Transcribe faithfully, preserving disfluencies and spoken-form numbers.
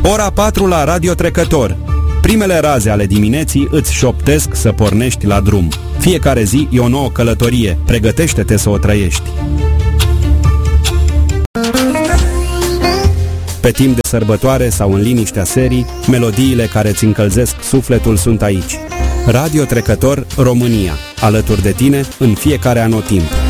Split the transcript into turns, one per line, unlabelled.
Ora patru la Radio Trecător. Primele raze ale dimineții îți șoptesc să pornești la drum. Fiecare zi e o nouă călătorie. Pregătește-te să o trăiești. Pe timp de sărbătoare sau în liniștea serii, melodiile care îți încălzesc sufletul sunt aici. Radio Trecător România, alături de tine în fiecare anotimp.